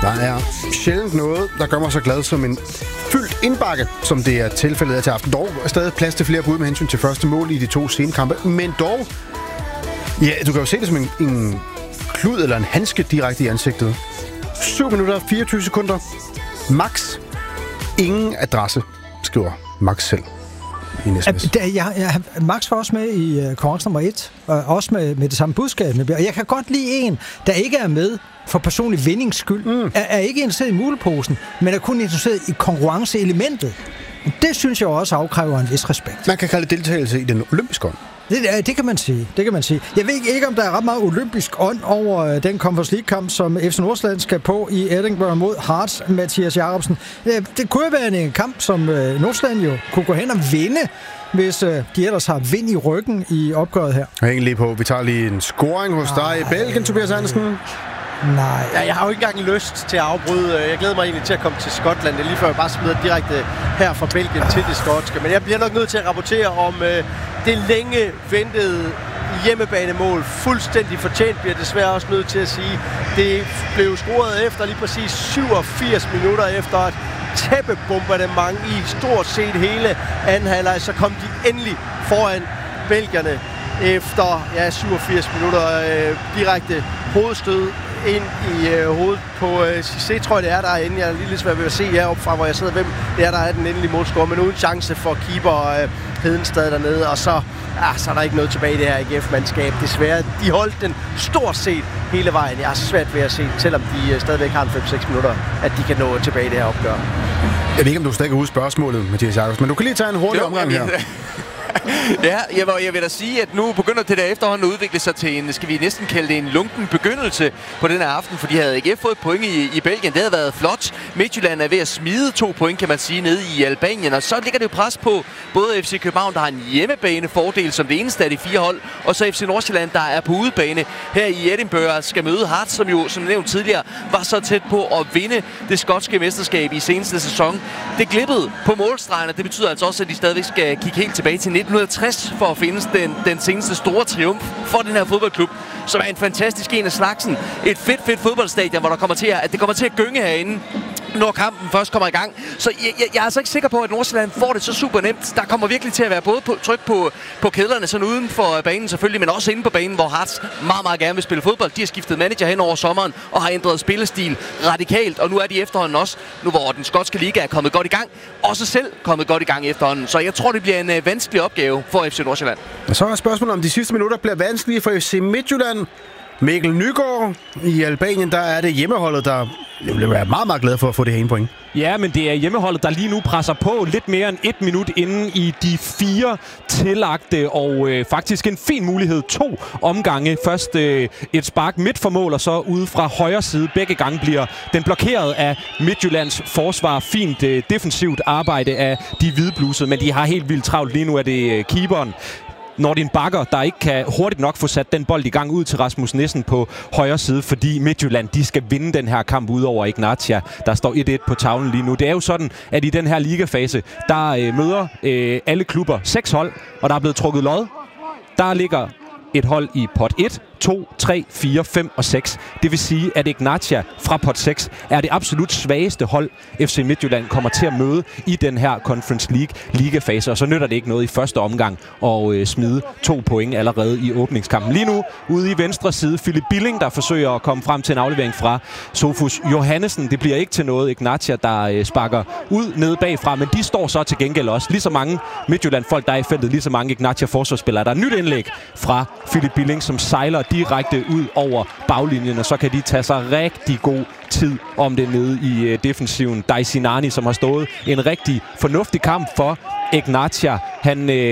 Der er sjældent noget, der gør mig så glad som en fyldt indbakke, som det er tilfældet af til aften. Dog er stadig plads til flere bud med hensyn til første mål i de 2 scenekampe. Men dog, ja, du kan jo se det som en klud eller en handske direkte i ansigtet. 7 minutter og 24 sekunder. Max. Ingen adresse, skriver Max selv. Max var også med i konkurrence nummer 1, og også med det samme budskab. Og jeg kan godt lide en, der ikke er med for personlig vindings skyld, er ikke interesseret i muleposen, men er kun interesseret i konkurrenceelementet. Det synes jeg også afkræver en vis respekt. Man kan kalde det deltagelse i den olympiske ånd. Det kan man sige. Jeg ved ikke, om der er ret meget olympisk ånd over den Conference League-kamp, som FC Nordsjælland skal på i Edinburgh mod Hearts, Mathias Jacobsen. Det kunne jo være en kamp, som Nordsjælland jo kunne gå hen og vinde, hvis de ellers har vind i ryggen i opgøret her. Hæng lige på. Vi tager lige en scoring hos dig i Belgien, Tobias Andersen. Nej. Ja, jeg har jo ikke engang lyst til at afbryde. Jeg glæder mig egentlig til at komme til Skotland. Det er lige før jeg bare smider direkte her fra Belgien til det skotske. Men jeg bliver nok nødt til at rapportere om det længe ventede hjemmebanemål. Fuldstændig fortjent bliver desværre også nødt til at sige. Det blev scoret efter lige præcis 87 minutter efter et tæppebombardement i stort set hele anden halvleg. Så kom de endelig foran belgierne efter 87 minutter direkte hovedstød ind i hovedet på Cissé, tror jeg det er derinde. Jeg er lige lidt svært ved at se heroppe fra, hvor jeg sidder, hvem det er, der er den endelige målscore, men uden chance for keeper Hedenstad dernede, og så er der ikke noget tilbage i det her AGF-mandskab. Desværre, de holdt den stort set hele vejen. Jeg er svært ved at se, selvom de stadigvæk har en 5-6 minutter, at de kan nå tilbage i det her opgør. Jeg ved ikke, om du stadig kan huske spørgsmålet, Mathias Jacobsen, men du kan lige tage en hurtig omgang her. Ja, jeg vil da sige, at nu begynder det der efterhånden at udvikle sig til en, skal vi næsten kalde det en lunken begyndelse på den her aften, fordi havde AGF fået point i Belgien, det havde været flot. Midtjylland er ved at smide 2 point, kan man sige, nede i Albanien, og så ligger det jo pres på både FC København, der har en hjemmebanefordel som det eneste af de 4 hold, og så FC Nordsjælland, der er på udebane her i Edinburgh, skal møde Hearts, som jo, som nævnt tidligere, var så tæt på at vinde det skotske mesterskab i seneste sæson. Det glippede på målstregen, og det betyder altså også, at de stadigvæk skal kigge helt tilbage til 1960 for at finde den seneste store triumf for den her fodboldklub, som er en fantastisk en af slagsen. Et fedt fodboldstadion, hvor det kommer til at gynge herinde, når kampen først kommer i gang. Så jeg er altså ikke sikker på, at Nordsjælland får det så super nemt. Der kommer virkelig til at være både tryk på kædlerne, sådan uden for banen selvfølgelig, men også inde på banen, hvor Hearts meget, meget gerne vil spille fodbold. De har skiftet manager hen over sommeren og har ændret spillestil radikalt, og nu er de efterhånden også, nu hvor den skotske liga er kommet godt i gang, også selv kommet godt i gang efterhånden. Så jeg tror, det bliver en vanskelig opgave for FC Nordsjælland. Og så er spørgsmålet, om de sidste minutter bliver vanskelige for FC Midtjylland. Mikkel Nygaard i Albanien, der er det hjemmeholdet, der vil være meget, meget glad for at få det her 1 point. Ja, men det er hjemmeholdet, der lige nu presser på lidt mere end 1 minut inden i de 4 tillagte, og faktisk en fin mulighed. 2 omgange. Først et spark midt for mål, og så ude fra højre side. Begge gange bliver den blokeret af Midtjyllands forsvar. Fint defensivt arbejde af de hvidblusede, men de har helt vildt travlt. Lige nu er det keeperen, Nordin Bakker, der ikke kan hurtigt nok få sat den bold i gang ud til Rasmus Nissen på højre side, fordi Midtjylland, de skal vinde den her kamp ud over Ignatia. Der står 1-1 på tavlen lige nu. Det er jo sådan, at i den her ligafase, der møder alle klubber 6 hold, og der er blevet trukket lod. Der ligger et hold i pot 1, 2, 3, 4, 5 og 6. Det vil sige, at Ignatia fra pot 6 er det absolut svageste hold, FC Midtjylland kommer til at møde i den her Conference League ligafase. Og så nytter det ikke noget i første omgang at smide 2 point allerede i åbningskampen. Lige nu ude i venstre side, Philip Billing, der forsøger at komme frem til en aflevering fra Sofus Johannesen. Det bliver ikke til noget. Ignatia, der sparker ud nede bagfra, men de står så til gengæld også. Lige så mange Midtjylland-folk, der er i feltet, lige så mange Ignatia-forsvarsspillere. Der er nyt indlæg fra Philip Billing, som sejler direkte ud over baglinjen, og så kan de tage sig rigtig god tid om det nede i defensiven. Daisinani, som har stået en rigtig fornuftig kamp for Ignatia. Han